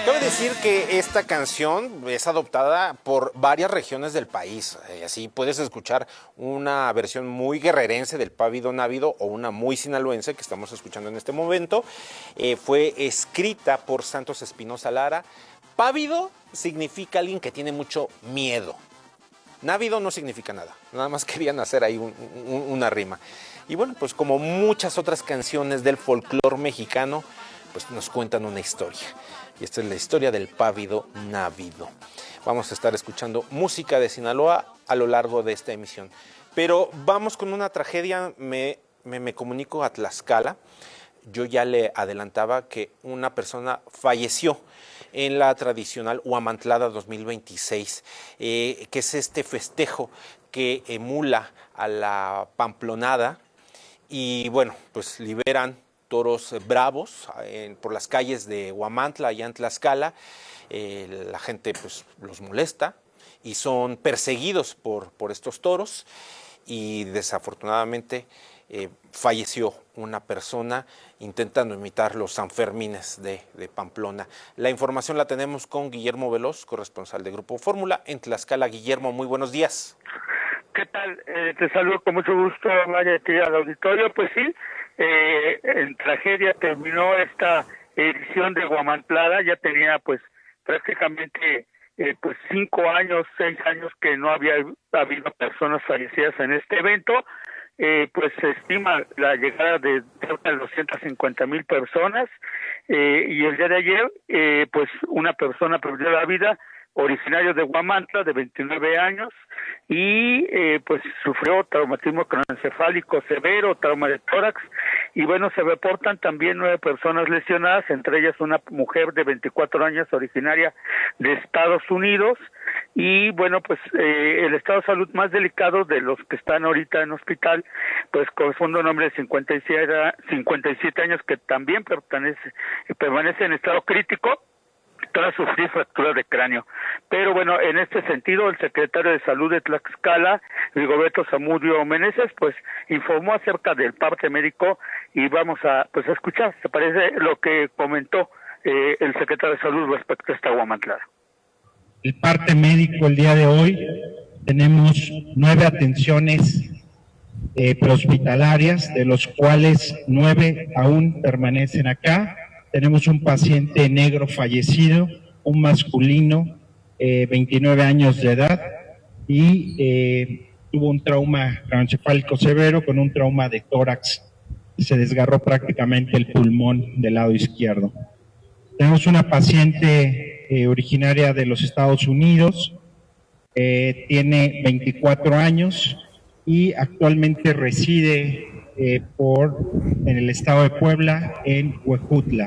Cabe decir que esta canción es adoptada por varias regiones del país. Así puedes escuchar una versión muy guerrerense del Pávido Návido o una muy sinaloense que estamos escuchando en este momento. Fue escrita por Santos Espinosa Lara. Pávido significa alguien que tiene mucho miedo. Návido no significa nada. Nada más querían hacer ahí una rima. Y bueno, pues como muchas otras canciones del folclore mexicano, pues nos cuentan una historia. Y esta es la historia del Pávido Návido. Vamos a estar escuchando música de Sinaloa a lo largo de esta emisión. Pero vamos con una tragedia. Me comunico a Tlaxcala. Yo ya le adelantaba que una persona falleció en la tradicional Huamantlada 2026, que es este festejo que emula a la Pamplonada. Y bueno, pues liberan toros bravos por las calles de Huamantla, allá en Tlaxcala. La gente pues los molesta y son perseguidos por estos toros y desafortunadamente falleció una persona intentando imitar los Sanfermines de Pamplona. La información la tenemos con Guillermo Veloz, corresponsal de Grupo Fórmula en Tlaxcala. Guillermo, muy buenos días. ¿Qué tal? Te saludo con mucho gusto, Maya, aquí al auditorio. Pues sí, en tragedia terminó esta edición de Huamantlada. Ya tenía pues prácticamente pues 5 años, 6 años que no había habido personas fallecidas en este evento. Pues se estima la llegada de cerca de 250,000 personas y el día de ayer pues una persona perdió la vida, originario de Huamantla, de 29 años, y pues sufrió traumatismo craneoencefálico severo, trauma de tórax, y bueno, se reportan también 9 personas lesionadas, entre ellas una mujer de 24 años, originaria de Estados Unidos, y bueno, pues el estado de salud más delicado de los que están ahorita en hospital, pues corresponde a un hombre de 57 años que también permanece en estado crítico, tras sufrir fractura de cráneo. Pero bueno, en este sentido, el secretario de Salud de Tlaxcala, Rigoberto Zamudio Meneses, pues informó acerca del parte médico y vamos a pues a escuchar, ¿te parece lo que comentó el secretario de Salud respecto a esta Huamantlada? El parte médico el día de hoy, tenemos 9 atenciones prehospitalarias, de los cuales 9 aún permanecen acá. Tenemos un paciente negro fallecido, un masculino, 29 años de edad, y tuvo un trauma craneoencefálico severo con un trauma de tórax. Se desgarró prácticamente el pulmón del lado izquierdo. Tenemos una paciente originaria de los Estados Unidos, tiene 24 años y actualmente reside en el estado de Puebla, en Huejutla.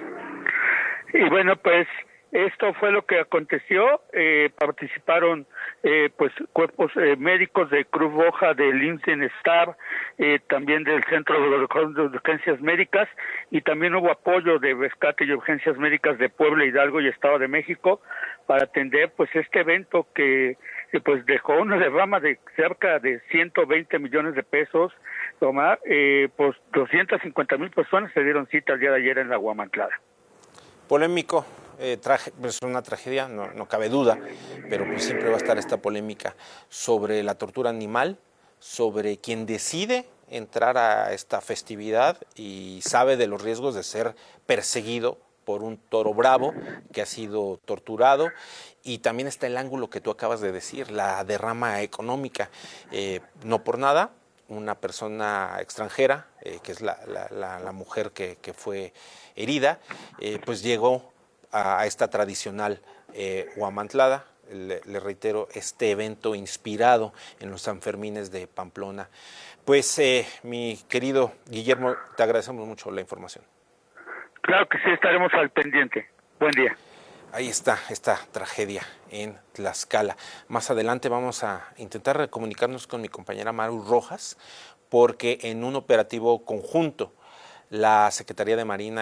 Y bueno, pues esto fue lo que aconteció. Participaron pues cuerpos médicos de Cruz Roja, del IMSS-Star, también del Centro de Urgencias Médicas, y también hubo apoyo de rescate y urgencias médicas de Puebla, Hidalgo y Estado de México para atender pues este evento que pues dejó una derrama de cerca de 120 millones de pesos. Pues 250,000 personas se dieron cita el día de ayer en la Huamantlada. Polémico, pues una tragedia, no cabe duda, pero pues siempre va a estar esta polémica sobre la tortura animal, sobre quien decide entrar a esta festividad y sabe de los riesgos de ser perseguido por un toro bravo que ha sido torturado, y también está el ángulo que tú acabas de decir, la derrama económica. No por nada, una persona extranjera, que es la mujer que fue herida, pues llegó a esta tradicional Huamantlada, le reitero, este evento inspirado en los Sanfermines de Pamplona. Pues mi querido Guillermo, te agradecemos mucho la información. Claro que sí, estaremos al pendiente. Buen día. Ahí está esta tragedia en Tlaxcala. Más adelante vamos a intentar comunicarnos con mi compañera Maru Rojas, porque en un operativo conjunto la Secretaría de Marina